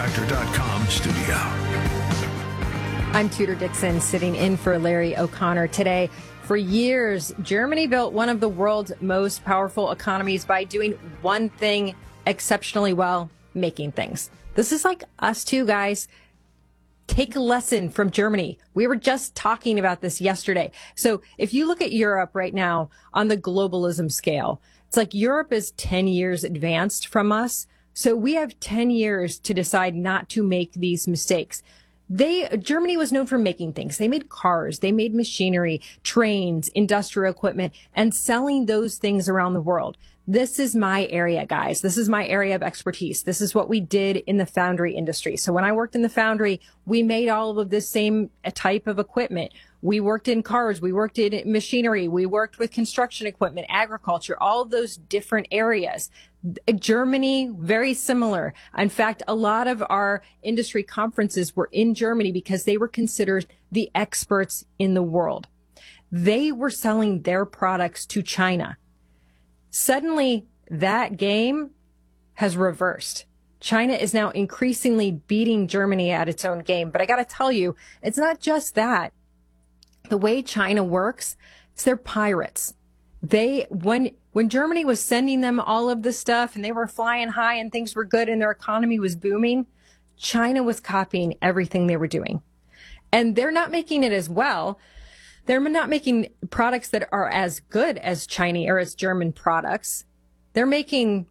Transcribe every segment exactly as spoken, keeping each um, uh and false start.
factor dot com studio. I'm Tudor Dixon, sitting in for Larry O'Connor today. For years, Germany built one of the world's most powerful economies by doing one thing exceptionally well, making things. This is like us too, guys. Take a lesson from Germany. We were just talking about this yesterday. So if you look at Europe right now on the globalism scale, it's like Europe is ten years advanced from us. So we have ten years to decide not to make these mistakes. They, Germany was known for making things. They made cars, they made machinery, trains, industrial equipment, and selling those things around the world. This is my area, guys. This is my area of expertise. This is what we did in the foundry industry. So when I worked in the foundry, we made all of this same type of equipment. We worked in cars. We worked in machinery. We worked with construction equipment, agriculture, all of those different areas. Germany, very similar. In fact, a lot of our industry conferences were in Germany because they were considered the experts in the world. They were selling their products to China. Suddenly, that game has reversed. China is now increasingly beating Germany at its own game. But I got to tell you, it's not just that. The way China works, it's they're pirates. They, when, when Germany was sending them all of this stuff and they were flying high and things were good and their economy was booming, China was copying everything they were doing. And they're not making it as well. They're not making products that are as good as Chinese or as German products. They're making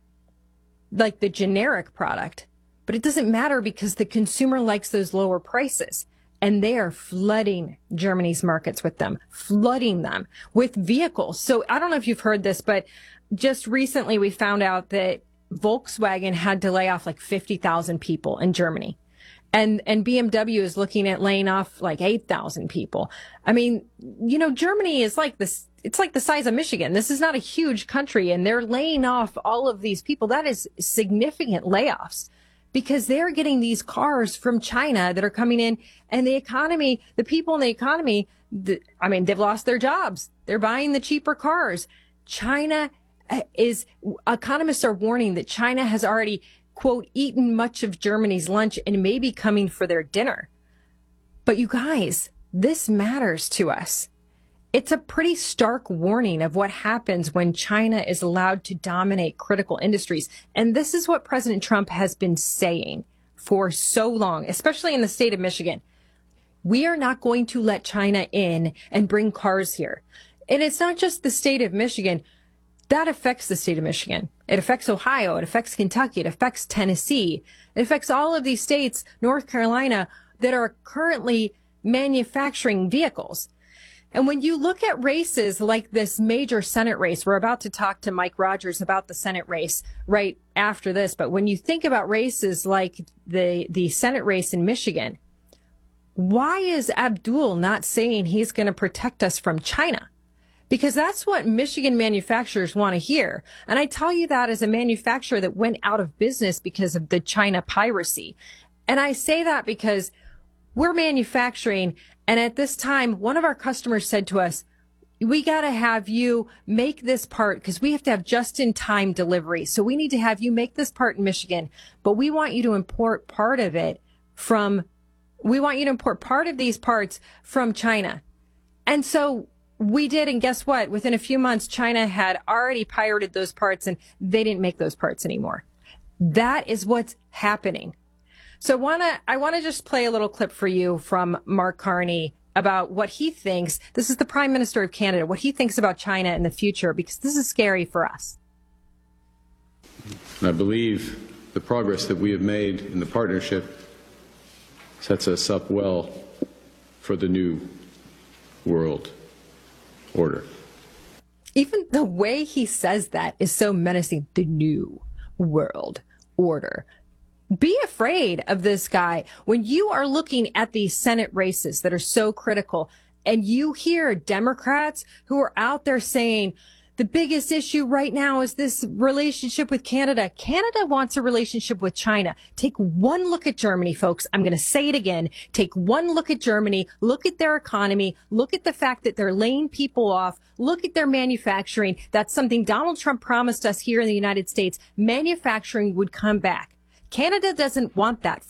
like the generic product, but it doesn't matter because the consumer likes those lower prices. And they are flooding Germany's markets with them, flooding them with vehicles. So I don't know if you've heard this, but just recently we found out that Volkswagen had to lay off like fifty thousand people in Germany. And and B M W is looking at laying off like eight thousand people. I mean, you know, Germany is like this. It's like the size of Michigan. This is not a huge country, and they're laying off all of these people. That is significant layoffs because they're getting these cars from China that are coming in, and the economy, the people in the economy, the, I mean, they've lost their jobs. They're buying the cheaper cars. China is, economists are warning that China has already, quote, eaten much of Germany's lunch and may be coming for their dinner. But you guys, this matters to us. It's a pretty stark warning of what happens when China is allowed to dominate critical industries. And this is what President Trump has been saying for so long, especially in the state of Michigan. We are not going to let China in and bring cars here. And it's not just the state of Michigan. That affects the state of Michigan. It affects Ohio. It affects Kentucky. It affects Tennessee. It affects all of these states, North Carolina, that are currently manufacturing vehicles. And when you look at races like this major Senate race, we're about to talk to Mike Rogers about the Senate race right after this. But when you think about races like the, the Senate race in Michigan, why is Abdul not saying he's going to protect us from China? Because that's what Michigan manufacturers want to hear. And I tell you that as a manufacturer that went out of business because of the China piracy. And I say that because we're manufacturing. And at this time, one of our customers said to us, we got to have you make this part because we have to have just in time delivery. So we need to have you make this part in Michigan, but we want you to import part of it from, we want you to import part of these parts from China. And so we did. And guess what? Within a few months, China had already pirated those parts and they didn't make those parts anymore. That is what's happening. So wanna, I want to just play a little clip for you from Mark Carney about what he thinks. This is the Prime Minister of Canada, what he thinks about China in the future, because this is scary for us. I believe the progress that we have made in the partnership sets us up well for the new world order. Even the way he says that is so menacing. The new world order. Be afraid of this guy. When you are looking at these Senate races that are so critical and you hear Democrats who are out there saying the biggest issue right now is this relationship with Canada. Canada wants a relationship with China. Take one look at Germany, folks. I'm going to say it again. Take one look at Germany. Look at their economy. Look at the fact that they're laying people off. Look at their manufacturing. That's something Donald Trump promised us here in the United States. Manufacturing would come back. Canada doesn't want that.